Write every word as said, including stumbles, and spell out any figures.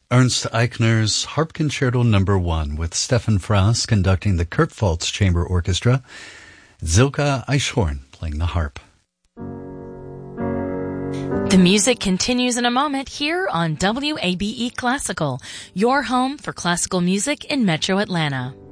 Ernst Eichner's Harp Concerto Number One with Stefan Frass conducting the Kurpfalz Chamber Orchestra, Zilka Eichhorn playing the harp. The music continues in a moment here on W A B E Classical, your home for classical music in Metro Atlanta.